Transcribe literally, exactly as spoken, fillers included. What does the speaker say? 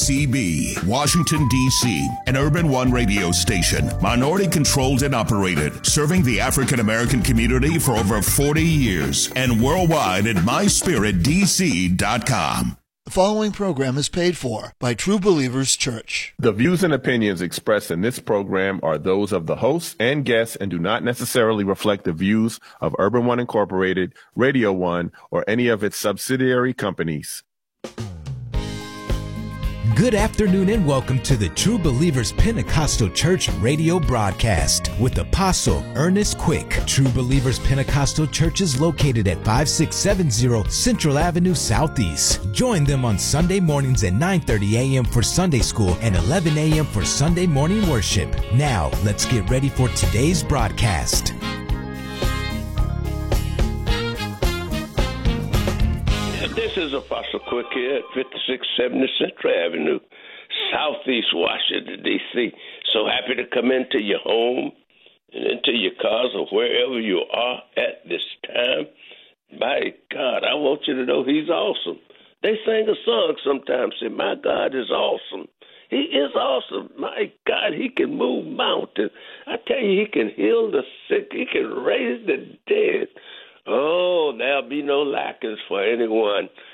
C B, Washington, D C, an Urban One radio station, minority-controlled and operated, serving the African-American community for over forty years, and worldwide at my spirit d c dot com. The following program is paid for by True Believers Church. The views and opinions expressed in this program are those of the hosts and guests and do not necessarily reflect the views of Urban One Incorporated, Radio One, or any of its subsidiary companies. Good afternoon and welcome to the True Believers Pentecostal Church radio broadcast with Apostle Ernest Quick. True Believers Pentecostal Church is located at five six seven zero Central Avenue Southeast. Join them on Sunday mornings at nine thirty a.m. for Sunday school and eleven a.m. for Sunday morning worship. Now, let's get ready for today's broadcast. This is Apostle Quick here at fifty-six seventy Central Avenue, Southeast Washington, D C So happy to come into your home and into your cars or wherever you are at this time. My God, I want you to know He's awesome. They sing a song sometimes, say, my God is awesome. He is awesome. My God, He can move mountains. I tell you, He can heal the sick. He can raise the dead. Oh, there'll be no lackings for anyone